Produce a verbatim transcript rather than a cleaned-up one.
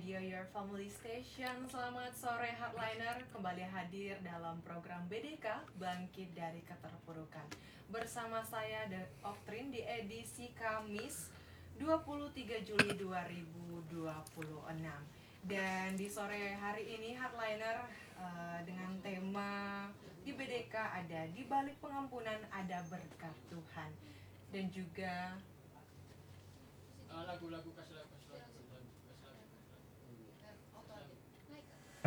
Radio Your Family Station. Selamat sore Hardliner, kembali hadir dalam program B D K Bangkit dari Keterpurukan. Bersama saya The Oktrin di edisi Kamis dua puluh tiga Juli dua ribu dua puluh enam. Dan di sore hari ini Hardliner uh, dengan tema di B D K ada di balik pengampunan ada berkat Tuhan. Dan juga lagu-lagu kasih lagu kasih lagu